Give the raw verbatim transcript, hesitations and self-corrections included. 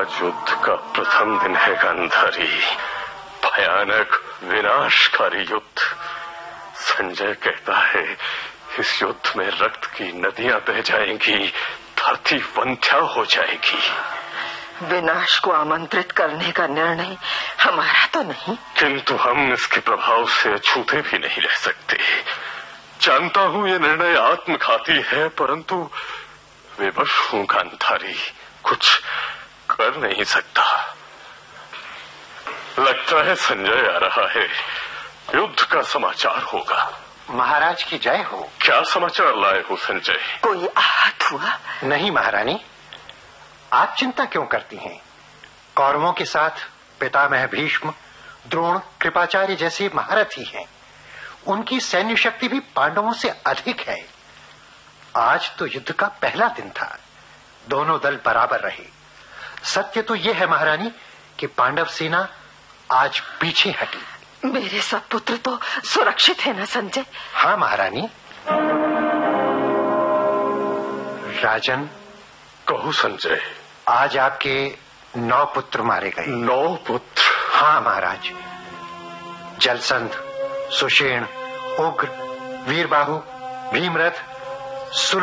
आज युद्ध का प्रथम दिन है गांधारी, भयानक विनाशकारी युद्ध। संजय कहता है इस युद्ध में रक्त की नदियां बह जाएंगी, धरती वंध्या हो जाएगी। विनाश को आमंत्रित करने का निर्णय हमारा तो नहीं, किंतु हम इसके प्रभाव से अछूते भी नहीं रह सकते। जानता हूं ये निर्णय आत्मघाती है, परंतु विवश हूं गांधारी, कुछ कर नहीं सकता। लगता है संजय आ रहा है, युद्ध का समाचार होगा। महाराज की जय हो। क्या समाचार लाए हो संजय? कोई आहत हुआ? नहीं महारानी, आप चिंता क्यों करती हैं? कौरवों के साथ पितामह भीष्म, द्रोण, कृपाचार्य जैसे महारथी हैं। उनकी सैन्य शक्ति भी पांडवों से अधिक है। आज तो युद्ध का पहला दिन था, दोनों दल बराबर रहे। सत्य तो यह है महारानी कि पांडव सेना आज पीछे हटी। मेरे सब पुत्र तो सुरक्षित है ना संजय? हाँ महारानी। राजन, कहो संजय। आज आपके नौ पुत्र मारे गए। नौ पुत्र? हाँ महाराज। जलसंध, सुषेण, उग्र, वीरबाहु, भीमरथ,